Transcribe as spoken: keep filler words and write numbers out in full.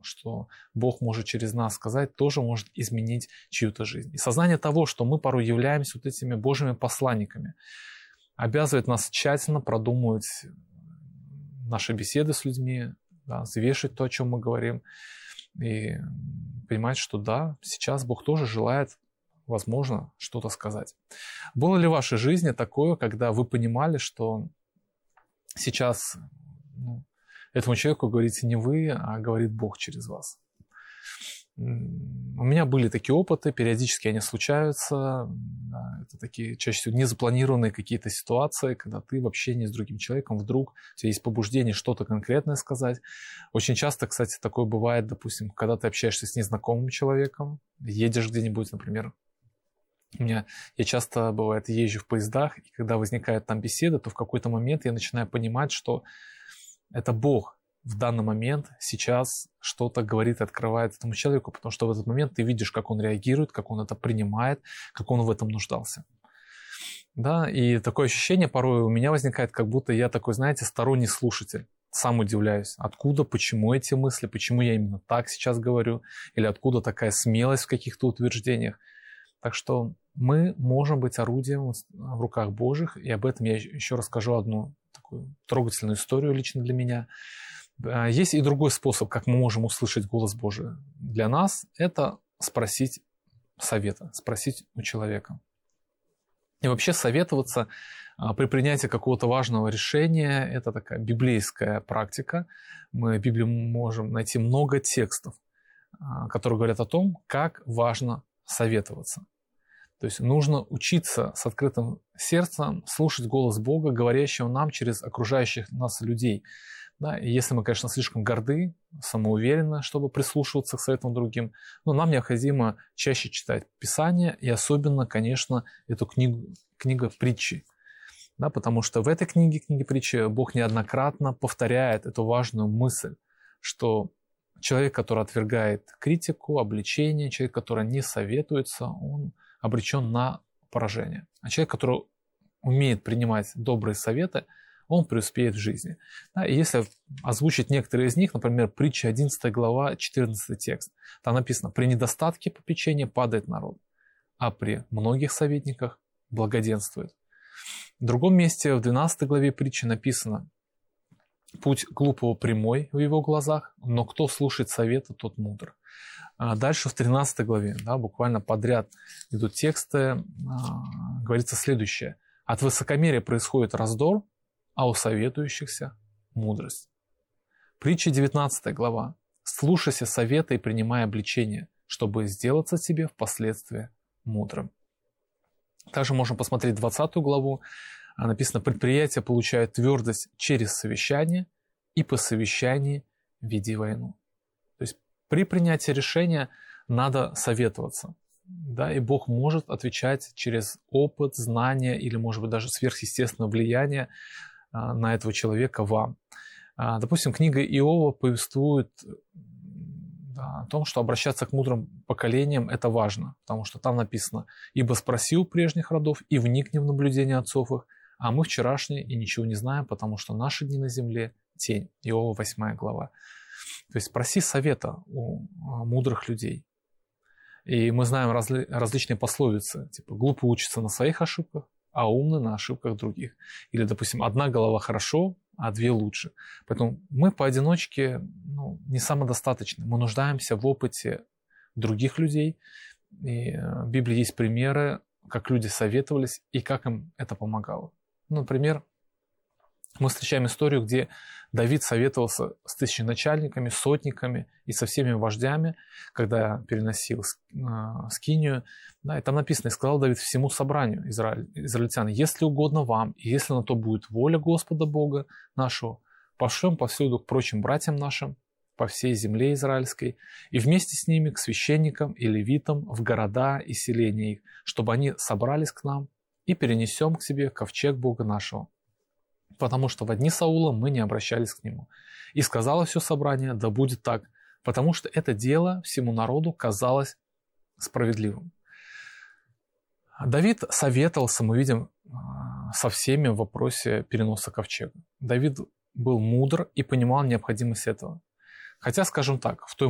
что Бог может через нас сказать, тоже может изменить чью-то жизнь. И сознание того, что мы порой являемся вот этими Божьими посланниками, обязывает нас тщательно продумывать наши беседы с людьми, да, взвешивать то, о чем мы говорим, и понимать, что да, сейчас Бог тоже желает, возможно, что-то сказать. Было ли в вашей жизни такое, когда вы понимали, что сейчас ну, этому человеку говорите не вы, а говорит Бог через вас? У меня были такие опыты, периодически они случаются. Да, это такие чаще всего незапланированные какие-то ситуации, когда ты в общении с другим человеком вдруг у тебя есть побуждение что-то конкретное сказать. Очень часто, кстати, такое бывает, допустим, когда ты общаешься с незнакомым человеком, едешь где-нибудь, например. У меня, я часто, бывает, езжу в поездах, и когда возникает там беседа, то в какой-то момент я начинаю понимать, что это Бог в данный момент сейчас что-то говорит и открывает этому человеку, потому что в этот момент ты видишь, как он реагирует, как он это принимает, как он в этом нуждался. Да, и такое ощущение порой у меня возникает, как будто я такой, знаете, сторонний слушатель. Сам удивляюсь, откуда, почему эти мысли, почему я именно так сейчас говорю, или откуда такая смелость в каких-то утверждениях. Так что мы можем быть орудием в руках Божьих, и об этом я еще расскажу одну такую трогательную историю лично для меня. Есть и другой способ, как мы можем услышать голос Божий для нас, это спросить совета, спросить у человека. И вообще советоваться при принятии какого-то важного решения – это такая библейская практика. Мы в Библии можем найти много текстов, которые говорят о том, как важно советоваться. То есть нужно учиться с открытым сердцем слушать голос Бога, говорящего нам через окружающих нас людей. Да, и если мы, конечно, слишком горды, самоуверенны, чтобы прислушиваться к советам другим, но нам необходимо чаще читать Писание, и особенно, конечно, эту книгу, книгу притчи. Да, потому что в этой книге, книге притчи, Бог неоднократно повторяет эту важную мысль, что человек, который отвергает критику, обличение, человек, который не советуется, он обречен на поражение. А человек, который умеет принимать добрые советы, он преуспеет в жизни. Да, и если озвучить некоторые из них, например, притча одиннадцатая глава, четырнадцатый текст, там написано: «При недостатке попечения падает народ, а при многих советниках благоденствует». В другом месте, в двенадцатой главе притчи написано: «Путь глупого прямой в его глазах, но кто слушает совета, тот мудр». А дальше в тринадцатой главе, да, буквально подряд идут тексты, а, говорится следующее: «От высокомерия происходит раздор, а у советующихся мудрость». Притча девятнадцатая глава: «Слушайся совета и принимай обличение, чтобы сделаться тебе впоследствии мудрым». Также можем посмотреть двадцатую главу. Написано: «Предприятия получают твердость через совещание, и по совещании веди войну». То есть при принятии решения надо советоваться. Да, и Бог может отвечать через опыт, знания или, может быть, даже сверхъестественное влияние на этого человека вам. Допустим, книга Иова повествует, да, о том, что обращаться к мудрым поколениям – это важно, потому что там написано: «Ибо спроси у прежних родов и вникни в наблюдения отцов их, а мы вчерашние и ничего не знаем, потому что наши дни на земле – тень». Иова восьмая глава. То есть проси совета у мудрых людей. И мы знаем разли- различные пословицы, типа «глупый учится на своих ошибках, а умный на ошибках других». Или, допустим, «одна голова хорошо, а две лучше». Поэтому мы поодиночке ну, не самодостаточны. Мы нуждаемся в опыте других людей. И в Библии есть примеры, как люди советовались и как им это помогало. Например, мы встречаем историю, где Давид советовался с тысяченачальниками, сотниками и со всеми вождями, когда переносил скинию. Да, и там написано: «И сказал Давид всему собранию израиль, израильтян: если угодно вам, и если на то будет воля Господа Бога нашего, пошлем повсюду к прочим братьям нашим по всей земле израильской, и вместе с ними к священникам и левитам в города и селения их, чтобы они собрались к нам, и перенесем к себе ковчег Бога нашего. Потому что в дни Саула мы не обращались к нему. И сказало все собрание: да будет так, потому что это дело всему народу казалось справедливым». Давид советовался, мы видим, со всеми в вопросе переноса ковчега. Давид был мудр и понимал необходимость этого. Хотя, скажем так, в той